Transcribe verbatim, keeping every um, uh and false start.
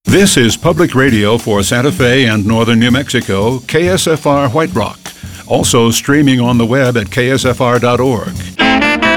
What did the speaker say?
This is public radio for Santa Fe and northern New Mexico, K S F R White Rock. Also streaming on the web at K S F R dot org.